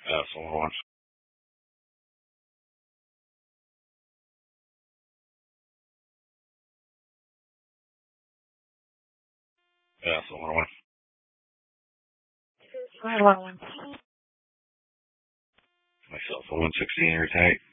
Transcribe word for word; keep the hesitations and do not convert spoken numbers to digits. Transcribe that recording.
Yeah, someone wants. Yeah, someone wants. One one one. Myself, a one sixteen airtight.